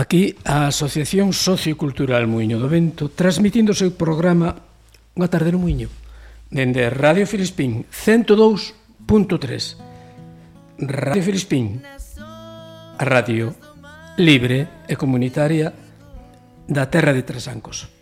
Aquí a Asociación Sociocultural Muiño do Vento transmitindo o seu programa Unha tarde no Muiño dende Radio Filispín 102.3. Radio Filispín, a radio libre e comunitaria da terra de Trasancos.